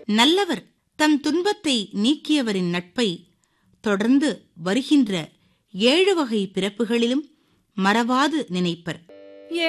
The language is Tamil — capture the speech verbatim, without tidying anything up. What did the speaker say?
நல்லவர் தம் துன்பத்தை நீக்கியவரின் நட்பை தொடர்ந்து வருகின்ற ஏழு வகை பிறப்புகளிலும் மறவாது நினைப்பர்.